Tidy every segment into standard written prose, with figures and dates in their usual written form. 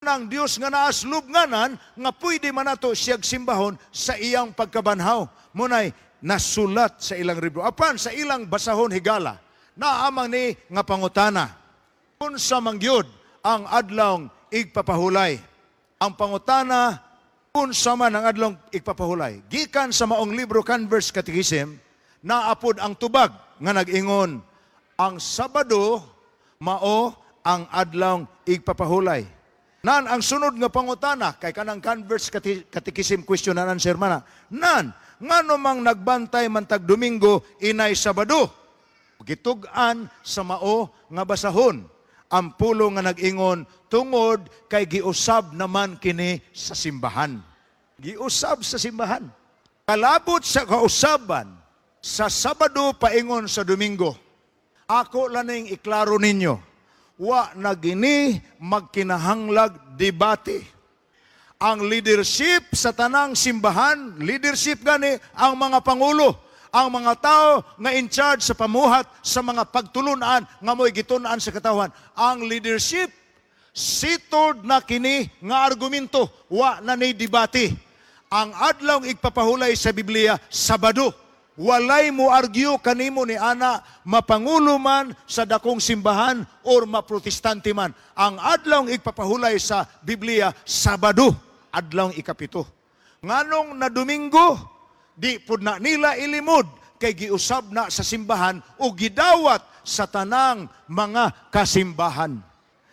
ng Dios nga naas lubnganan nga pwede man nato siyag simbahon sa iyang pagkabanhaw. Munay nasulat sa ilang libro. Apan sa ilang basahon higala, naamang ni nga pangutana. Unsa man gyud ang adlawng igpapahulay? Ang pangutana, unsa man ang adlawng igpapahulay? Gikan sa maong libro Converse Catechism, naapod ang tubag nga nag-ingon, ang Sabado mao ang adlawng igpapahulay. Nan ang sunod nga pangutana kay kanang Converse Catechism question and answer man. Nan ngano mang nagbantay man tag Domingo inay Sabado? Gitug-an sa mao nga basahon. Ang pulo nga nag-ingon tungod kay giusab naman kini sa simbahan. Giusab sa simbahan. Kalabot sa kausaban sa Sabado paingon sa Domingo. Ako laning iklaro ninyo, wa na gini magkinahanglag debate. Ang leadership sa tanang simbahan, leadership gani ang mga pangulo, ang mga tao nga in charge sa pamuhat sa mga pagtulunan nga mo'y gitunan sa katawan. Ang leadership, sitod na kini nga argumento, wa na ni debate. Ang adlaw igpapahulay sa Biblia, Sabado. Walay mo argue kanimo ni ana mapangulo man sa dakong simbahan or maprotestante man. Ang adlaw igpapahulay sa Biblia, Sabado, adlaw ikapito. Nganong na Domingo, di pud na nila ilimod kay giusab na sa simbahan o gidawat sa tanang mga kasimbahan.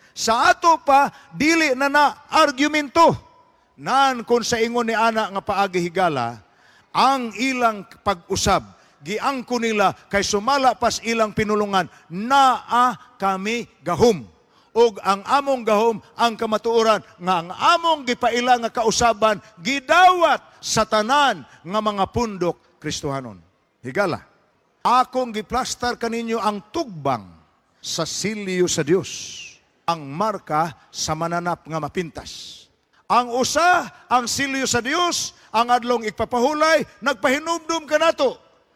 Sa ato pa, dili na argumento. Nan kung sa ingon ni ana nga paagi higala, ang ilang pag-usab, giangko nila kay sumala pas ilang pinulungan, naa kami gahom. Og ang among gahom, ang kamatuoran, nga ang among gipaila nga kausaban, gidawat sa tanan nga mga pundok Kristohanon. Higala, akong giplastar kaninyo ang tugbang sa silyo sa Dios, ang marka sa mananap nga mapintas. Ang usa, ang silyo sa Dios, ang adlong igpapahulay, nagpahinumdum ka nato.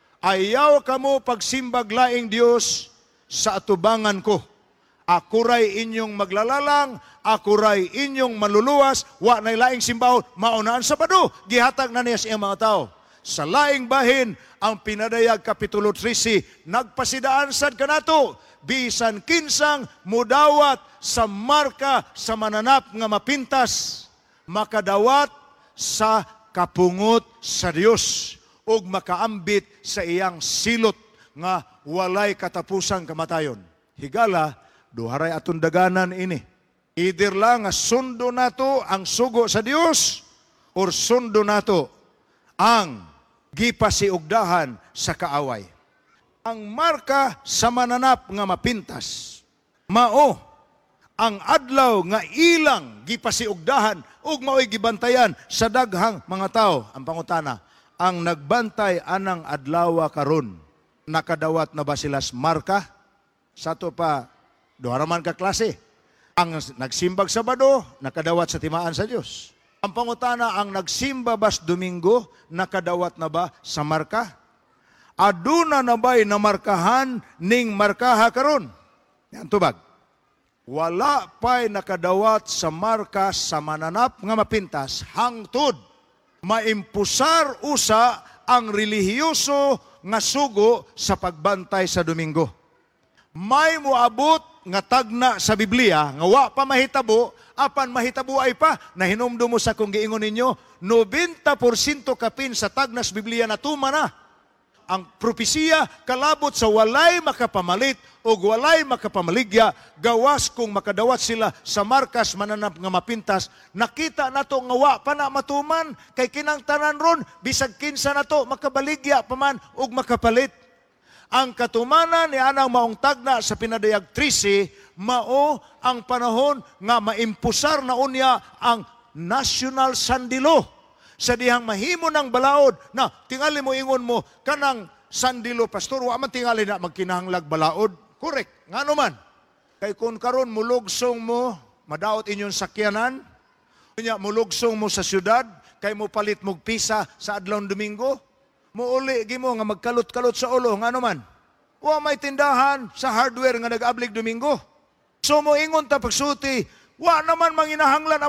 Ayaw kamo pagsimbag laing Dios sa atubangan ko. Akuray inyong maglalalang, akuray inyong maluluwas, wa na laing simbahon, maunaan Sabado, gihatag na niya sa iyang mga tao. Sa laing bahin, ang pinadayag Kapitulo 13, nagpasidaan sad ka nato, bisan kinsang mudawat sa marka sa mananap nga mapintas, makadawat sa kapungot sa Dios ug makaambit sa iyang silot nga walay katapusang kamatayon. Higala, duharay aton daganan ini. Either lang nga sundo nato ang sugo sa Dios or sundo nato ang gipasiugdahan sa kaaway. Ang marka sa mananap nga mapintas, mao ang adlaw nga ilang gipasiugdahan ug mao'y gibantayan sa daghang mga tao. Ang pangutana, ang nagbantay anang adlaw karon, nakadawat na ba sila marka? Sa to pa, duha man ka klase. Ang nagsimbag Sabado, nakadawat sa timaan sa Dios. Ang pangutana, ang nagsimba bas Domingo, nakadawat na ba sa marka? Aduna na ba'y namarkahan ning markaha karon? Yan tubag. Wala pa'y nakadawat sa marka sa mananap nga mapintas hangtod maimpusar usa ang relihiyoso nga sugo sa pagbantay sa Domingo. May moabot nga tagna sa Biblia nga wa pa mahitabo, apan mahitabo ay pa, nahinumdum mo sa kung giingon ninyo, 90% kapin sa tagna sa Biblia na tuma na. Ang propesiya kalabot sa walay makapamalit o walay makapamaligya, gawas kung makadawat sila sa markas mananap nga mapintas, nakita nato nga wa pa na matuman, kay kinang tanan ron, bisag kinsa nato makabaligya paman o makapalit. Ang katumanan ni anang maong tagna sa pinadayag 13, mao ang panahon nga maimpusar na unya ang national sandilo. Sa dihang mahimo ng balaod, na tingali mo ingon mo, kanang sandilo, pastor, wa man tingali na magkinahanglag balaod. Correct, nga naman. Kay kung karon mulugsong mo, madaot inyong sakyanan, mulugsong mo sa syudad, kay mo palit mog pisa sa adlaw Domingo, muuli gimo nga magkalot-kalot sa ulo, nga naman. Wa may tindahan sa hardware nga nag-ablig Domingo. So mo ingon ta pagsuti, wa naman manginahanglan